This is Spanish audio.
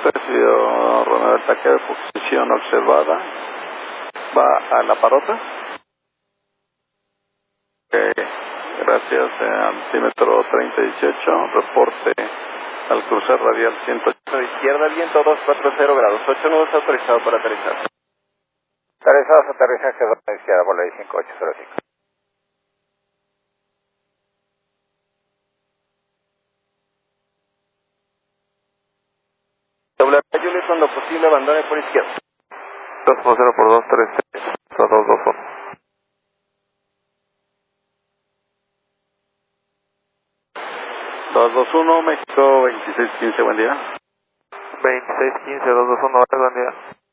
Recibió Romeo ataque de posición observada. Va a la parota. Gracias, altímetro 3018, reporte al cruzar radial 108. Izquierda, viento 240 grados, 8 nudos autorizado para aterrizar. Autorizados, aterrizaje 2 a izquierda, bola de 5805. Doble Juliet, cuando posible, abandone por izquierda. 2 por 0 por 236, 221. México 2615, buen día. 2615, 221, buen día.